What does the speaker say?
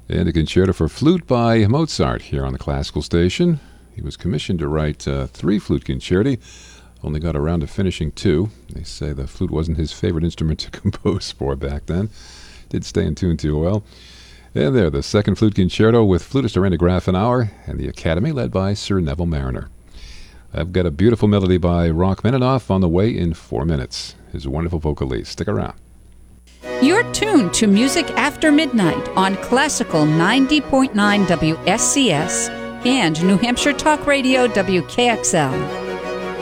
And a concerto for flute by Mozart here on the Classical Station. He was commissioned to write 3 flute concerti. Only got around to finishing 2. They say the flute wasn't his favorite instrument to compose for back then. Didn't stay in tune too well. And there, the second flute concerto with flutist Aranda Grafenauer and the Academy led by Sir Neville Mariner. I've got a beautiful melody by Rachmaninoff on the way in 4 minutes. His wonderful vocalese. Stick around. You're tuned to Music After Midnight on Classical 90.9 WSCS and New Hampshire Talk Radio WKXL.